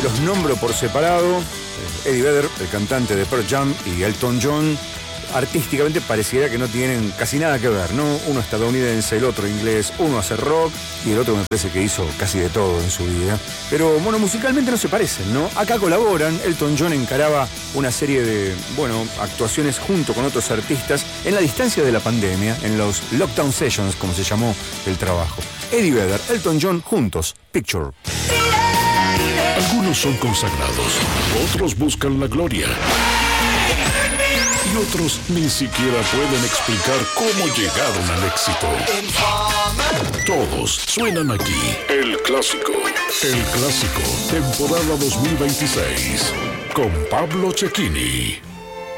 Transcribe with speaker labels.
Speaker 1: los nombro por separado. Eddie Vedder, el cantante de Pearl Jam, y Elton John, artísticamente pareciera que no tienen casi nada que ver, ¿no? Uno estadounidense, el otro inglés, uno hace rock y el otro me parece que hizo casi de todo en su vida. Pero, bueno, musicalmente no se parecen, ¿no? Acá colaboran. Elton John encaraba una serie de, actuaciones junto con otros artistas en la distancia de la pandemia, en los Lockdown Sessions, como se llamó el trabajo. Eddie Vedder, Elton John juntos, Picture.
Speaker 2: Algunos son consagrados, otros buscan la gloria. Y otros ni siquiera pueden explicar cómo llegaron al éxito. Todos suenan aquí. El Clásico. El Clásico, temporada 2026. Con Pablo Cecchini.